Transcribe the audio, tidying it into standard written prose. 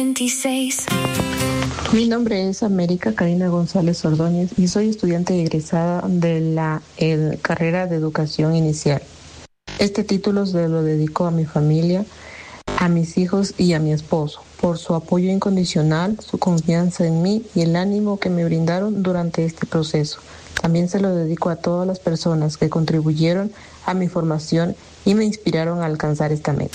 26. Mi nombre es América Karina González Ordóñez y soy estudiante egresada de la carrera de Educación Inicial. Este título se lo dedico a mi familia, a mis hijos y a mi esposo, por su apoyo incondicional, su confianza en mí y el ánimo que me brindaron durante este proceso. También se lo dedico a todas las personas que contribuyeron a mi formación y me inspiraron a alcanzar esta meta.